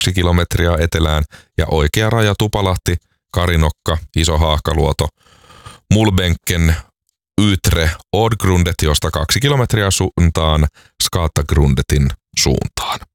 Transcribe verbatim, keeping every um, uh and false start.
kilometriä etelään ja oikea raja Tupalahti, Karinokka, Iso Haahkaluoto, Mulbenken, Ytre, Odgrundet, josta kaksi kilometriä suuntaan Skatagrundetin suuntaan.